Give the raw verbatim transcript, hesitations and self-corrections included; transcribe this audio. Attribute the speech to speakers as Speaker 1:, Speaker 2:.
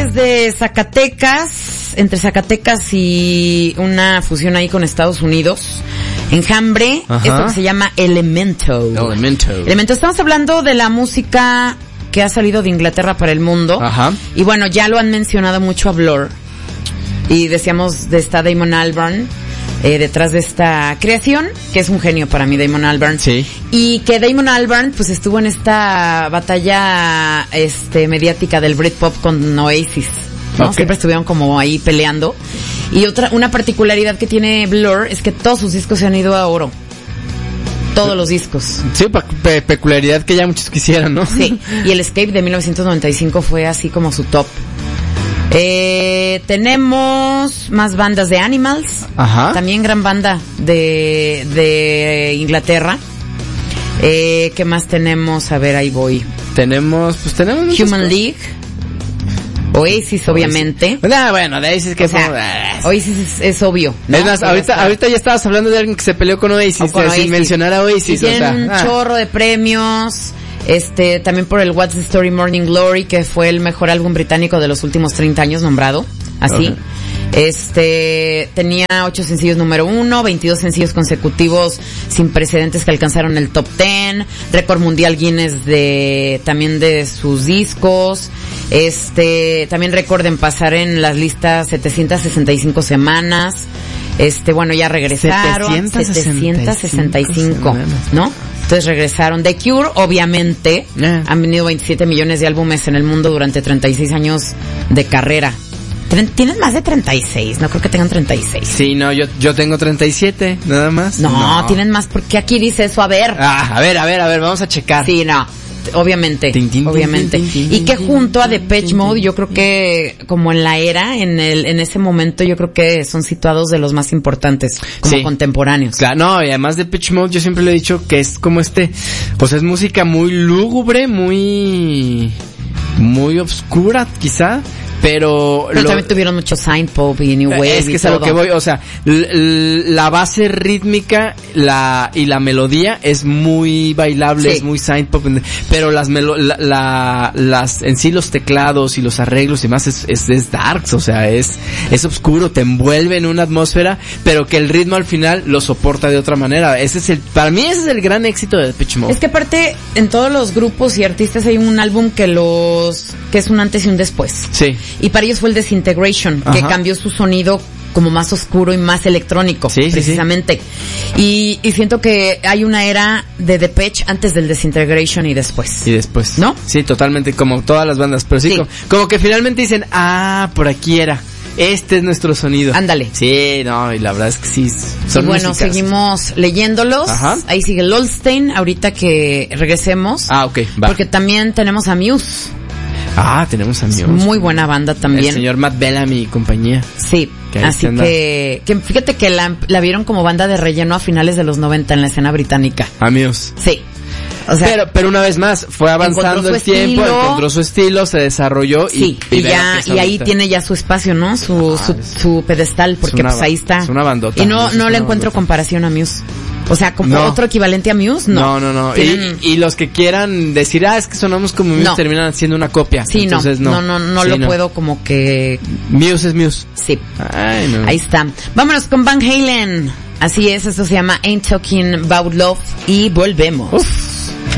Speaker 1: es de Zacatecas, entre Zacatecas y una fusión ahí con Estados Unidos. Enjambre,
Speaker 2: Ajá.
Speaker 1: esto que se llama Elemento.
Speaker 2: Elemento.
Speaker 1: Elemento. Estamos hablando de la música que ha salido de Inglaterra para el mundo.
Speaker 2: Ajá.
Speaker 1: Y bueno, ya lo han mencionado mucho a Blur. Y decíamos de esta Damon Albarn. Eh, detrás de esta creación, que es un genio para mí, Damon Albarn.
Speaker 2: Sí.
Speaker 1: Y que Damon Albarn, pues, estuvo en esta batalla, este, mediática del Britpop con Oasis, ¿no?
Speaker 2: Okay.
Speaker 1: Siempre estuvieron como ahí peleando. Y otra, una particularidad que tiene Blur es que todos sus discos se han ido a oro. Todos los discos.
Speaker 2: Sí, pe- peculiaridad que ya muchos quisieran, ¿no?
Speaker 1: Sí. Y el Escape de mil novecientos noventa y cinco fue así como su top. Eh, tenemos más bandas de Animals.
Speaker 2: Ajá.
Speaker 1: También gran banda de, de Inglaterra. Eh, ¿qué más tenemos? A ver, ahí voy.
Speaker 2: Tenemos, pues tenemos...
Speaker 1: Human cosas. League. Oasis, obviamente.
Speaker 2: Ah, bueno, de Oasis que...
Speaker 1: O sea, Oasis es, es obvio, ¿no?
Speaker 2: Es más, ahorita, ahorita ya estabas hablando de alguien que se peleó con Oasis,
Speaker 1: con Oasis.
Speaker 2: sin mencionar a Oasis.
Speaker 1: Y tienen
Speaker 2: o sea,
Speaker 1: un
Speaker 2: ah.
Speaker 1: chorro de premios. Este, también por el What's the Story Morning Glory, que fue el mejor álbum británico de los últimos treinta años nombrado, así. Okay. Este, tenía ocho sencillos número uno, veintidós sencillos consecutivos sin precedentes que alcanzaron el top ten, récord mundial Guinness de, también de sus discos, este, también récord en pasar en las listas setecientas sesenta y cinco semanas. Este, bueno, ya regresaron. setecientas sesenta y cinco, ¿no? Entonces regresaron. The Cure, obviamente, yeah. han venido veintisiete millones de álbumes en el mundo durante treinta y seis años de carrera. Tienen más de treinta y seis, no creo que tengan treinta y seis.
Speaker 2: Sí, no, yo yo tengo treinta y siete, nada más.
Speaker 1: No, no, tienen más, porque aquí dice eso, a ver.
Speaker 2: Ah, a ver, a ver, a ver, vamos a checar.
Speaker 1: Sí, no. Obviamente, tin, tin, obviamente. Tin, tin, tin, y que junto a Depeche Mode, yo creo que como en la era, en el en ese momento, yo creo que son situados de los más importantes como sí. contemporáneos.
Speaker 2: Claro, no, y además Depeche Mode yo siempre le he dicho que es como este, pues es música muy lúgubre, muy muy obscura, quizá. Pero,
Speaker 1: pero lo, también tuvieron mucho sign pop y new wave.
Speaker 2: Es que
Speaker 1: y
Speaker 2: es
Speaker 1: todo.
Speaker 2: a lo que voy, o sea, l- l- la base rítmica la y la melodía es muy bailable, sí. es muy sign pop, pero las melo- la, la las en sí los teclados y los arreglos y demás es es, es darks, o sea, es es oscuro, te envuelve en una atmósfera, pero que el ritmo al final lo soporta de otra manera. Ese es el para mí ese es el gran éxito de Depeche Mode.
Speaker 1: Es que aparte en todos los grupos y artistas hay un álbum que los que es un antes y un después.
Speaker 2: Sí.
Speaker 1: Y para ellos fue el Disintegration, Ajá. que cambió su sonido como más oscuro y más electrónico, sí, precisamente. Sí, sí. Y, y siento que hay una era de Depeche antes del Disintegration y después.
Speaker 2: Y después.
Speaker 1: ¿No?
Speaker 2: Sí, totalmente, como todas las bandas. Pero sí, sí. Como, como que finalmente dicen, ah, por aquí era. Este es nuestro sonido.
Speaker 1: Ándale.
Speaker 2: Sí, no, y la verdad es que sí. Son
Speaker 1: y bueno,
Speaker 2: músicas.
Speaker 1: Seguimos leyéndolos.
Speaker 2: Ajá.
Speaker 1: Ahí sigue Lulstein, ahorita que regresemos.
Speaker 2: Ah, ok, va.
Speaker 1: Porque también tenemos a Muse.
Speaker 2: Ah, tenemos a Muse.
Speaker 1: Muy buena banda también.
Speaker 2: El señor Matt Bellamy y compañía.
Speaker 1: Sí, que así que, que fíjate que la, la vieron como banda de relleno a finales de los noventa en la escena británica.
Speaker 2: A Muse.
Speaker 1: Sí. O sea,
Speaker 2: pero, pero una vez más, fue avanzando el tiempo,
Speaker 1: estilo,
Speaker 2: encontró su estilo, se desarrolló
Speaker 1: sí, y, y, y ya, y ahí tiene ya su espacio, ¿no? Su, ah, su, su pedestal, porque
Speaker 2: una,
Speaker 1: pues ahí está.
Speaker 2: Es una bandota.
Speaker 1: Y no, no le encuentro bandota. comparación a Muse. O sea, como no. otro equivalente a Muse, no.
Speaker 2: No, no, no. Y, y los que quieran decir, ah, es que sonamos como Muse, no. terminan siendo una copia.
Speaker 1: Sí,
Speaker 2: Entonces,
Speaker 1: no. No, no, no, no
Speaker 2: sí,
Speaker 1: lo
Speaker 2: no.
Speaker 1: puedo como que...
Speaker 2: Muse es Muse.
Speaker 1: Sí.
Speaker 2: Ay, no.
Speaker 1: Ahí está. Vámonos con Van Halen. Así es, esto se llama Ain't Talking About Love y volvemos. Uf.